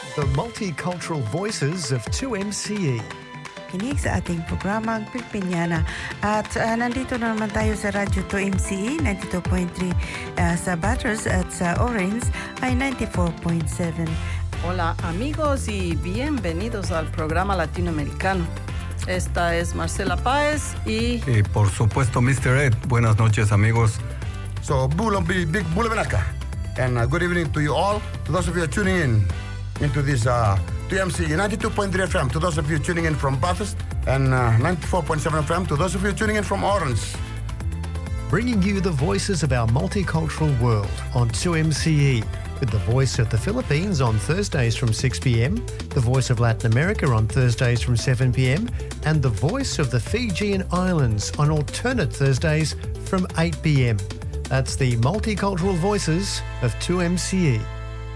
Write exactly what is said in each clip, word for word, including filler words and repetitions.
The multicultural voices of two M C E. Kinig sa ating programang Pilipiniana at uh, nandito na naman tayo sa Radyo two M C E ninety-two point three uh, sa Batters at sa Orange ay ninety-four point seven. Hola amigos y bienvenidos al programa latinoamericano. Esta es Marcela Páez y... Y por supuesto mister Ed. Buenas noches amigos. So, Bulo, big Bulo Benaka. And uh, good evening to you all. To those of you tuning in into this uh, two M C E ninety-two point three F M. To those of you tuning in from Bathurst and uh, ninety-four point seven F M. To those of you tuning in from Orange. Bringing you the voices of our multicultural world on two M C E. With the voice of the Philippines on Thursdays from six p.m, the voice of Latin America on Thursdays from seven p.m, and the voice of the Fijian Islands on alternate Thursdays from eight p.m. That's the multicultural voices of two M C E.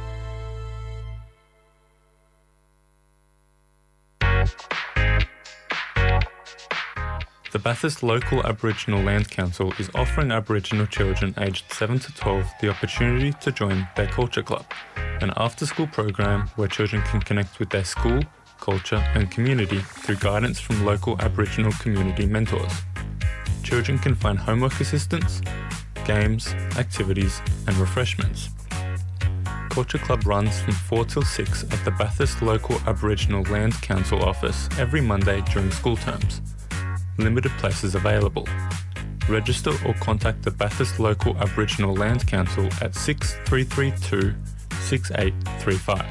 The Bathurst Local Aboriginal Land Council is offering Aboriginal children aged seven to twelve the opportunity to join their Culture Club, an after-school program where children can connect with their school, culture and community through guidance from local Aboriginal community mentors. Children can find homework assistance, games, activities and refreshments. Culture Club runs from four till six at the Bathurst Local Aboriginal Land Council office every Monday during school terms. Limited places available. Register or contact the Bathurst Local Aboriginal Land Council at six three three two, six eight three five.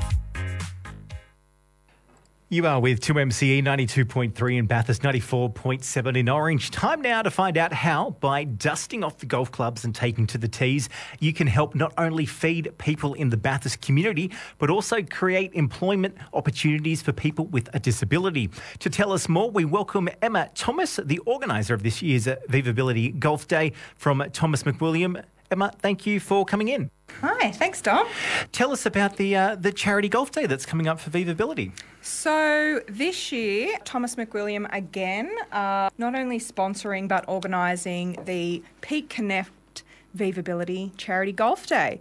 You are with two M C E ninety-two point three in Bathurst, ninety-four point seven in Orange. Time now to find out how, by dusting off the golf clubs and taking to the tees, you can help not only feed people in the Bathurst community, but also create employment opportunities for people with a disability. To tell us more, we welcome Emma Thomas, the organiser of this year's Vivability Golf Day from Thomas McWilliam. Emma, thank you for coming in. Hi, thanks, Dom. Tell us about the uh, the charity golf day that's coming up for Vivability. So this year, Thomas McWilliam again, uh, not only sponsoring but organising the Peak Connect Vivability Charity Golf Day.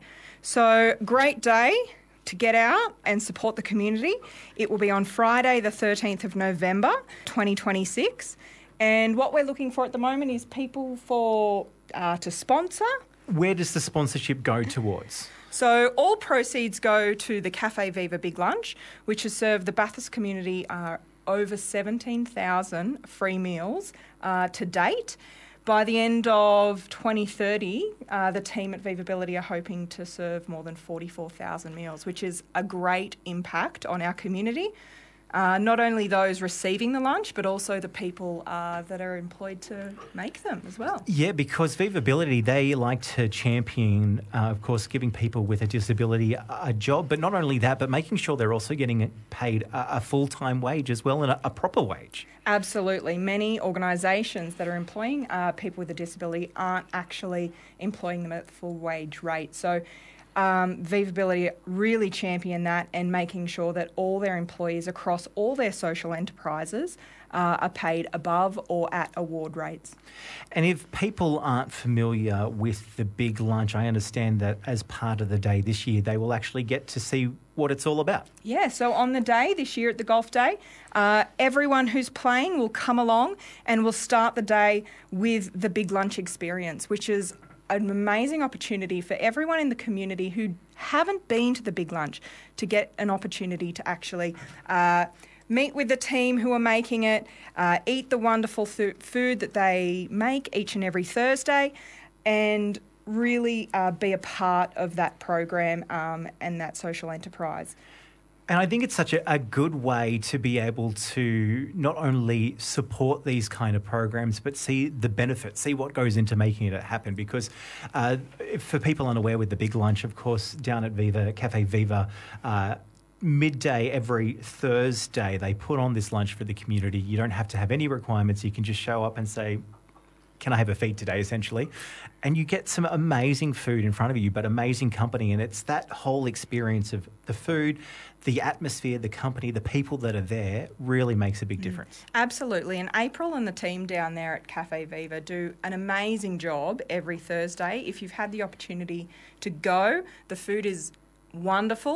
So great day to get out and support the community. It will be on Friday the thirteenth of November twenty twenty-six. And what we're looking for at the moment is people for uh, to sponsor. Where does the sponsorship go towards? So all proceeds go to the Cafe Viva Big Lunch, which has served the Bathurst community uh, over seventeen thousand free meals uh, to date. By the end of twenty thirty, uh, the team at Vivability are hoping to serve more than forty-four thousand meals, which is a great impact on our community. Uh, not only those receiving the lunch, but also the people uh, that are employed to make them as well. Yeah, because Vivability, they like to champion, uh, of course, giving people with a disability a, a job, but not only that, but making sure they're also getting paid a, a full-time wage as well, and a, a proper wage. Absolutely. Many organisations that are employing uh, people with a disability aren't actually employing them at full wage rate. So Um, Vivability really champion that and making sure that all their employees across all their social enterprises uh, are paid above or at award rates. And if people aren't familiar with the Big Lunch, I understand that as part of the day this year, they will actually get to see what it's all about. Yeah, so on the day this year at the Golf Day, uh, everyone who's playing will come along and we'll start the day with the Big Lunch experience, which is an amazing opportunity for everyone in the community who haven't been to the Big Lunch to get an opportunity to actually uh, meet with the team who are making it, uh, eat the wonderful th- food that they make each and every Thursday, and really uh, be a part of that program um, and that social enterprise. And I think it's such a, a good way to be able to not only support these kind of programs, but see the benefits, see what goes into making it happen. Because uh, for people unaware with the Big Lunch, of course, down at Viva, Cafe Viva, uh, midday every Thursday, they put on this lunch for the community. You don't have to have any requirements. You can just show up and say, can I have a feed today, essentially? And you get some amazing food in front of you, but amazing company. And it's that whole experience of the food, the atmosphere, the company, the people that are there really makes a big difference. Absolutely. And April and the team down there at Cafe Viva do an amazing job every Thursday. If you've had the opportunity to go, the food is wonderful.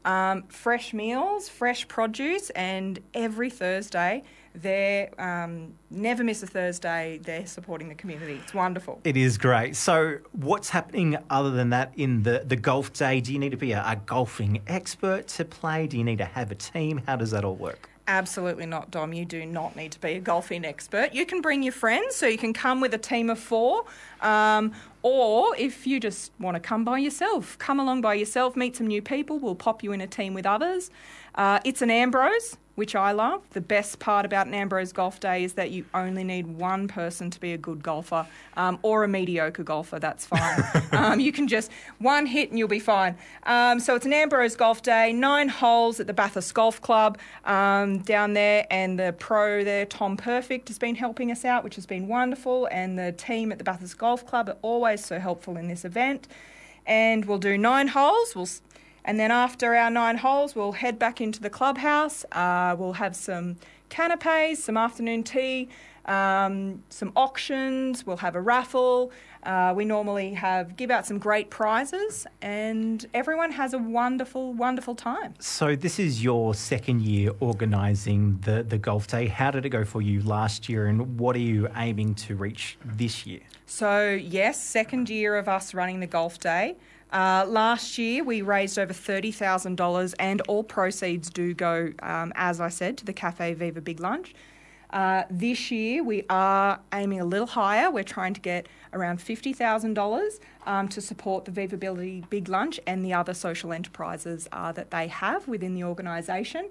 Um, fresh meals, fresh produce, and every Thursday they're um, never miss a Thursday. They're supporting the community. It's wonderful. It is great. So what's happening other than that in the, the golf day? Do you need to be a, a golfing expert to play? Do you need to have a team? How does that all work? Absolutely not, Dom. You do not need to be a golfing expert. You can bring your friends, so you can come with a team of four. Um, or if you just want to come by yourself, come along by yourself, meet some new people. We'll pop you in a team with others. Uh, it's an Ambrose, which I love. The best part about an Ambrose Golf Day is that you only need one person to be a good golfer, um, or a mediocre golfer, that's fine. um, you can just one hit and you'll be fine. Um, so it's an Ambrose Golf Day, nine holes at the Bathurst Golf Club um, down there, and the pro there, Tom Perfect, has been helping us out, which has been wonderful, and the team at the Bathurst Golf Club are always so helpful in this event. And we'll do nine holes. We'll And then after our nine holes, we'll head back into the clubhouse. Uh, we'll have some canapes, some afternoon tea, um, some auctions. We'll have a raffle. Uh, we normally have give out some great prizes, and everyone has a wonderful, wonderful time. So this is your second year organising the, the golf day. How did it go for you last year, and what are you aiming to reach this year? So, yes, second year of us running the golf day. Uh, last year, we raised over thirty thousand dollars, and all proceeds do go, um, as I said, to the Cafe Viva Big Lunch. Uh, this year, we are aiming a little higher. We're trying to get around fifty thousand dollars um, to support the Vivability Big Lunch and the other social enterprises uh, that they have within the organisation.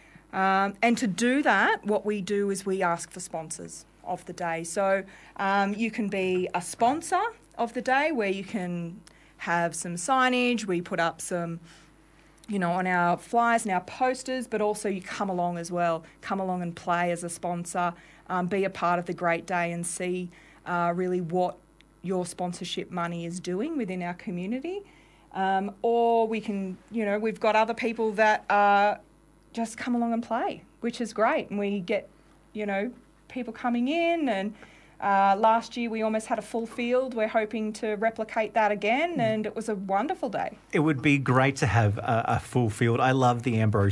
Um, and to do that, what we do is we ask for sponsors of the day. So um, you can be a sponsor of the day, where you can have some signage. We put up some, you know, on our flyers and our posters, but also you come along as well. Come along and play as a sponsor, um, be a part of the great day, and see uh, really what your sponsorship money is doing within our community. Um, or we can, you know, we've got other people that uh, just come along and play, which is great. And we get, you know, people coming in, and Uh, last year we almost had a full field. We're hoping to replicate that again, and it was a wonderful day. It would be great to have a, a full field. I love the Ambrose